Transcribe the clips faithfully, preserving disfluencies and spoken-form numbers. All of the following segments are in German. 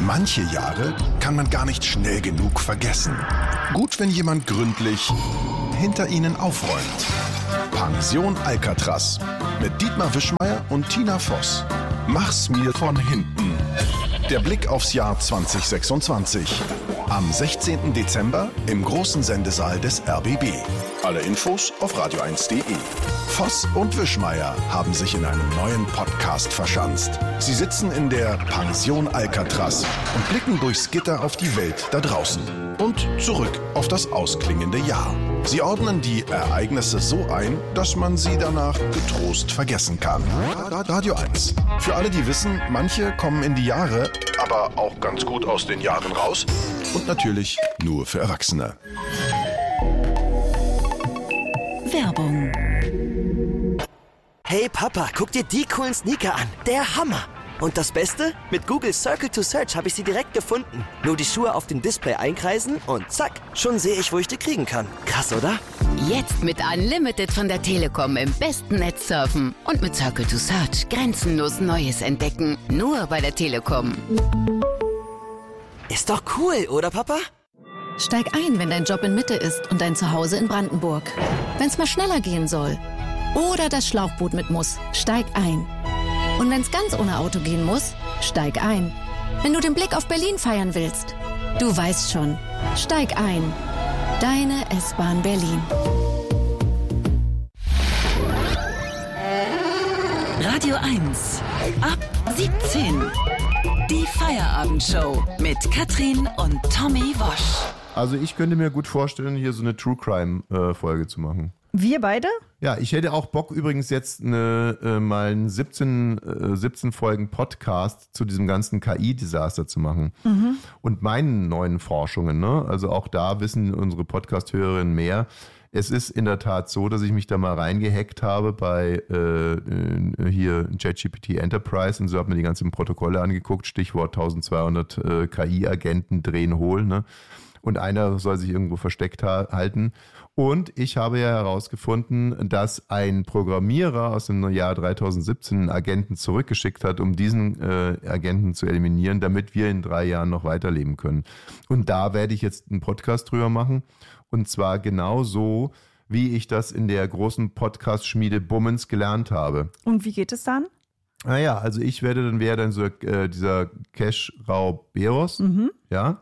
Manche Jahre kann man gar nicht schnell genug vergessen. Gut, wenn jemand gründlich hinter ihnen aufräumt. Pension Alcatraz mit Dietmar Wischmeier und Tina Voss. Mach's mir von hinten. Der Blick aufs Jahr zwanzig sechsundzwanzig. Am sechzehnten Dezember im großen Sendesaal des R B B. Alle Infos auf radio eins punkt de. Voss und Wischmeier haben sich in einem neuen Podcast verschanzt. Sie sitzen in der Pension Alcatraz und blicken durchs Gitter auf die Welt da draußen und zurück auf das ausklingende Jahr. Sie ordnen die Ereignisse so ein, dass man sie danach getrost vergessen kann. Radio eins. Für alle, die wissen, manche kommen in die Jahre, aber auch ganz gut aus den Jahren raus. Und natürlich nur für Erwachsene. Werbung. Hey Papa, guck dir die coolen Sneaker an. Der Hammer. Und das Beste? Mit Google Circle to Search habe ich sie direkt gefunden. Nur die Schuhe auf dem Display einkreisen und zack, schon sehe ich, wo ich die kriegen kann. Krass, oder? Jetzt mit Unlimited von der Telekom im besten Netz surfen. Und mit Circle to Search grenzenlos Neues entdecken. Nur bei der Telekom. Ist doch cool, oder Papa? Steig ein, wenn dein Job in Mitte ist und dein Zuhause in Brandenburg. Wenn's mal schneller gehen soll. Oder das Schlauchboot mit muss. Steig ein. Und wenn's ganz ohne Auto gehen muss, steig ein. Wenn du den Blick auf Berlin feiern willst, du weißt schon, steig ein. Deine S-Bahn Berlin. Radio eins. Ab siebzehn. Die Feierabendshow mit Katrin und Tommy Wosch. Also ich könnte mir gut vorstellen, hier so eine True-Crime-Folge zu machen. Wir beide? Ja, ich hätte auch Bock übrigens jetzt eine, äh, mal einen siebzehn, äh, siebzehn Folgen Podcast zu diesem ganzen K I-Desaster zu machen. Mhm. Und meinen neuen Forschungen, ne? Also auch da wissen unsere Podcast-Hörerinnen mehr. Es ist in der Tat so, dass ich mich da mal reingehackt habe bei äh, hier ChatGPT Enterprise und so habe mir die ganzen Protokolle angeguckt, Stichwort zwölfhundert äh, K I-Agenten drehen, holen, ne? Und einer soll sich irgendwo versteckt ha- halten. Und ich habe ja herausgefunden, dass ein Programmierer aus dem Jahr zweitausendsiebzehn einen Agenten zurückgeschickt hat, um diesen äh, Agenten zu eliminieren, damit wir in drei Jahren noch weiterleben können. Und da werde ich jetzt einen Podcast drüber machen. Und zwar genau so, wie ich das in der großen Podcast-Schmiede Bummens gelernt habe. Und wie geht es dann? Naja, also ich werde dann, wäre dann so äh, dieser Cash-Raub Beros, mhm. ja.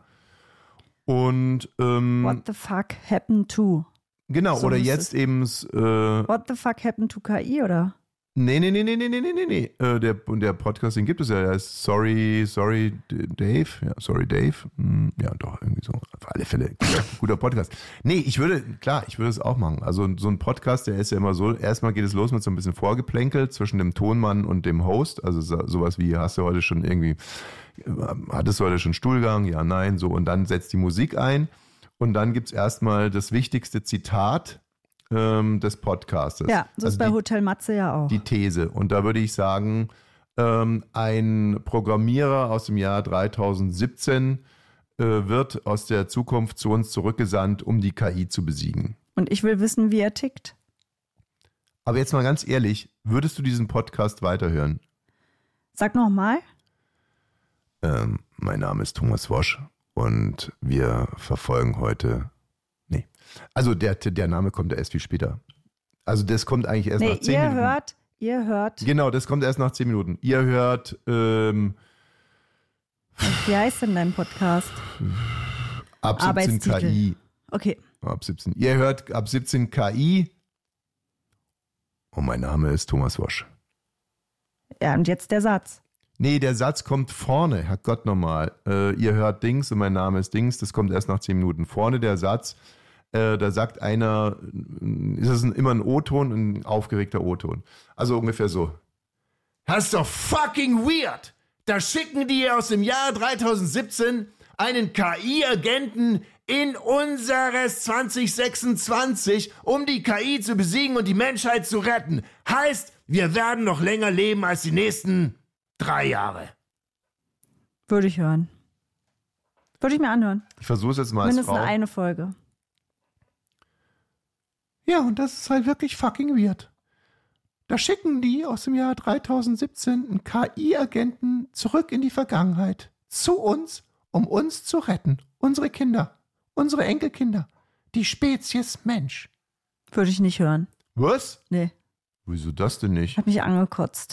Und ähm, What the fuck happened to? Genau, so oder jetzt eben äh, What the fuck happened to K I, oder? Nee, nee, nee, nee, nee, nee, nee, nee. Äh, der, der Podcast, den gibt es ja, der heißt Sorry, Sorry Dave. Ja, Sorry Dave. Hm, ja, doch, irgendwie so. Auf alle Fälle. Guter, guter Podcast. Nee, ich würde, klar, ich würde es auch machen. Also so ein Podcast, der ist ja immer so, erstmal geht es los mit so ein bisschen Vorgeplänkel zwischen dem Tonmann und dem Host. Also so, sowas wie, hast du heute schon irgendwie, hattest du heute schon Stuhlgang? Ja, nein, so. Und dann setzt die Musik ein und dann gibt es erstmal das wichtigste Zitat des Podcastes. Ja, so ist also bei die, Hotel Matze ja auch. Die These. Und da würde ich sagen, ähm, ein Programmierer aus dem Jahr zweitausendsiebzehn äh, wird aus der Zukunft zu uns zurückgesandt, um die K I zu besiegen. Und ich will wissen, wie er tickt. Aber jetzt mal ganz ehrlich, würdest du diesen Podcast weiterhören? Sag nochmal. Ähm, mein Name ist Thomas Wosch und wir verfolgen heute... Nee. Also der, der Name kommt ja erst viel später. Also das kommt eigentlich erst nee, nach zehn ihr Minuten. Hört, ihr hört. Genau, das kommt erst nach zehn Minuten. Ihr hört. Ähm, Wie heißt denn dein Podcast? Ab siebzehn K I. Okay. Ab siebzehn. Ihr hört ab siebzehn K I. Und mein Name ist Thomas Wosch. Ja, und jetzt der Satz. Nee, der Satz kommt vorne. Herrgott nochmal. Äh, ihr hört Dings und mein Name ist Dings. Das kommt erst nach zehn Minuten. Vorne der Satz. Äh, da sagt einer, ist es ein, immer ein O-Ton, ein aufgeregter O-Ton. Also ungefähr so. Das ist doch fucking weird. Da schicken die aus dem Jahr zweitausendsiebzehn einen K I-Agenten in unseres zwanzig sechsundzwanzig, um die K I zu besiegen und die Menschheit zu retten. Heißt, wir werden noch länger leben als die nächsten drei Jahre. Würde ich hören. Würde ich mir anhören. Ich versuche es jetzt mal als Mindestens Frau. eine Folge. Ja, und das ist halt wirklich fucking weird. Da schicken die aus dem Jahr zweitausendsiebzehn einen K I-Agenten zurück in die Vergangenheit zu uns, um uns zu retten. Unsere Kinder, unsere Enkelkinder, die Spezies Mensch. Würde ich nicht hören. Was? Nee, Wieso das denn nicht? hat mich angekotzt.